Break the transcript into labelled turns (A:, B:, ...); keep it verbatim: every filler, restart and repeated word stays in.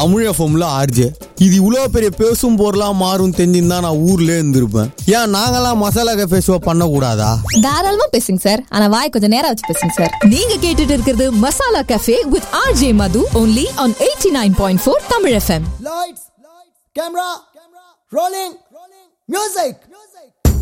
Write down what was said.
A: தமிழ் எஃப்எம்ல ஆர்ஜே. இது இவ்வளோ பெரிய பேசும் பொருளாக மாறும் தெரிஞ்சிருந்தா நான் ஊர்லேயே இருந்திருப்பேன். ஏன் நாங்களாம் மசாலா கஃபே ஷோ பண்ணக்கூடாதா?
B: தாராளமா பேசுங்க சார், ஆனா வாய் கொஞ்சம் நேரம் வச்சு பேசுங்க சார்.
C: நீங்க கேட்டுட்டு இருக்கிறது masala cafe with RJ Madhu only on eighty-nine point four Tamil FM.
D: Lights, camera, rolling, music.